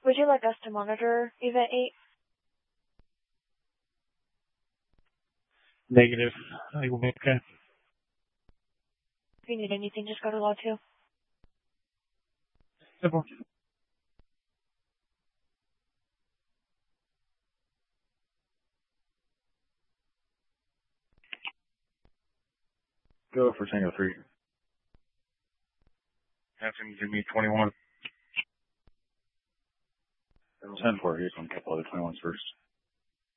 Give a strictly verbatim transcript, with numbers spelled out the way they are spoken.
Would you like us to monitor Event eight? Negative. I think we'll be okay. If you need anything, just go to Law two. Simple. Go for Tango three. Have him give me twenty-one. ten four, here's on a couple other twenty-ones first.